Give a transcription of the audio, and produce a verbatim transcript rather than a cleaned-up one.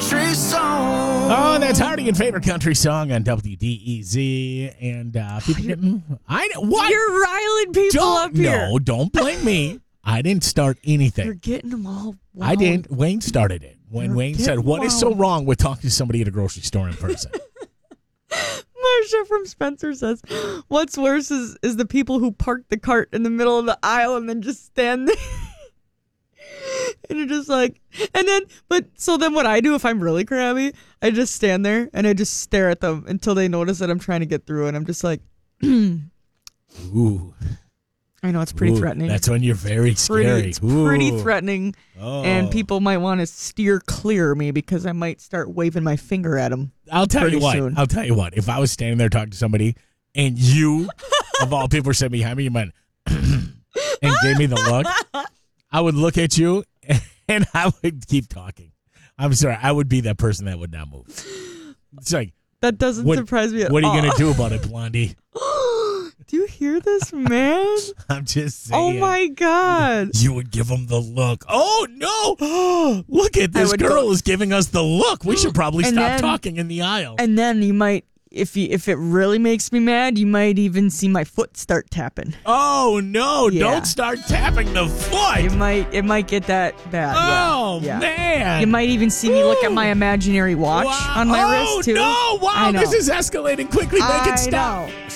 country song. Oh, that's Hardy and favorite country song on W D E Z. And uh, people getting, I what? You're riling people don't, up here. No, don't blame me. I didn't start anything. You're getting them all wild. I didn't. Wayne started it. When You're Wayne said, "What is so wild. wrong with talking to somebody at a grocery store in person?" Marcia from Spencer says, what's worse is, is the people who park the cart in the middle of the aisle and then just stand there. And you're just like, and then, but so then what I do if I'm really crabby, I just stand there and I just stare at them until they notice that I'm trying to get through. And I'm just like, Ooh. I know it's pretty Ooh, threatening. That's when you're very scary. Pretty, it's pretty Ooh. threatening. Oh. And people might want to steer clear of me because I might start waving my finger at them. I'll tell you pretty what. soon. I'll tell you what. If I was standing there talking to somebody and you, of all people, were sitting behind me, you went and gave me the look, I would look at you and I would keep talking. I'm sorry. I would be that person that would not move. It's like, That doesn't what, surprise me at all. what are you going to do about it, Blondie? Do you hear this, man? I'm just saying. Oh, my God. You would give him the look. Oh, no. Look at this would girl go- is giving us the look. We should probably And stop then- talking in the aisle. And then you might, if you, if it really makes me mad, you might even see my foot start tapping. Oh, no. Yeah. Don't start tapping the foot. It might, it might get that bad. Oh, yeah. Yeah. man. You might even see me look at my imaginary watch Wow. on my oh, wrist too. no. Wow. I know. This is escalating quickly. Make I it stop. know.